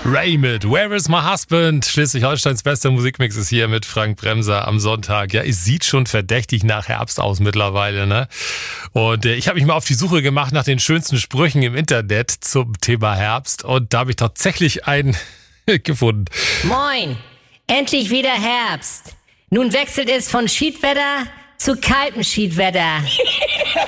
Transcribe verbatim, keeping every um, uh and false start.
Ray mit Where is my husband? Schleswig-Holsteins bester Musikmix ist hier mit Frank Bremser am Sonntag. Ja, es sieht schon verdächtig nach Herbst aus mittlerweile, ne? Und äh, ich habe mich mal auf die Suche gemacht nach den schönsten Sprüchen im Internet zum Thema Herbst und da habe ich tatsächlich einen gefunden. Moin, endlich wieder Herbst. Nun wechselt es von Schiedwetter zu kaltem Schiedwetter.